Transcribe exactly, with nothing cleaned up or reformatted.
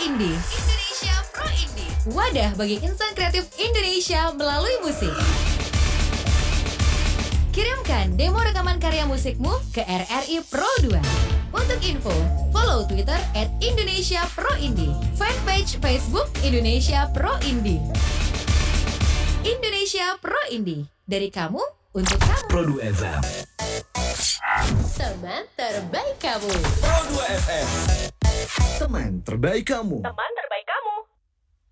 Indie. Indonesia Pro Indie. Wadah bagi insan kreatif Indonesia melalui musik. Kirimkan demo rekaman karya musikmu ke R R I Pro dua. Untuk info, follow Twitter at Indonesia Pro Indie. Fanpage Facebook Indonesia Pro Indie. Indonesia Pro Indie. Dari kamu, untuk kamu. Pro dua F M. Teman terbaik kamu. Pro dua F M. Teman terbaik kamu. Teman terbaik